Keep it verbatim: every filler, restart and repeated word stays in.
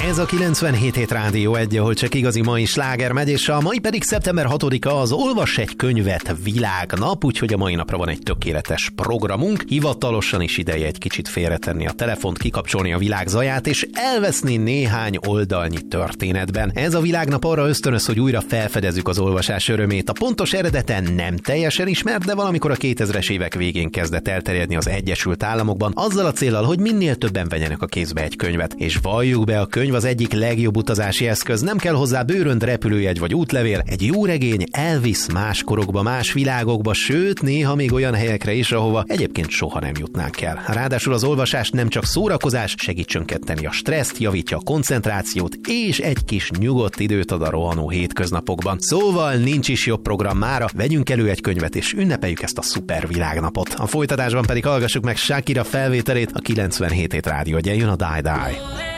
Ez a kilencvenhét hét Rádió egy, ahol csak igazi mai sláger megy, és a mai pedig szeptember hatodika, az Olvas egy könyvet világnap, úgyhogy a mai napra van egy tökéletes programunk. Hivatalosan is ideje egy kicsit félretenni a telefont, kikapcsolni a világ zaját, és elveszni néhány oldalnyi történetben. Ez a világnap arra ösztönöz, hogy újra felfedezzük az olvasás örömét. A pontos eredete nem teljesen ismert, de valamikor a kétezres évek végén kezdett elterjedni az Egyesült Államokban, azzal a céllal, hogy minél többen vegyenek a kézbe egy könyvet. És valljuk be, a könyv az egyik legjobb utazási eszköz, nem kell hozzá bőrönd, repülőjegy vagy útlevél. Egy jó regény elvisz más korokba, más világokba, sőt, néha még olyan helyekre is, ahova egyébként soha nem jutnánk el. Ráadásul az olvasás nem csak szórakozás, segít csökkenteni a stresszt, javítja a koncentrációt, és egy kis nyugodt időt ad a rohanó hétköznapokban. Szóval nincs is jobb program mára, vegyünk elő egy könyvet, és ünnepeljük ezt a szuper világnapot. A folytatásban pedig hallgassuk meg Shakira felvételét, a kilencvenhét hét Rádió, jön a Die Die.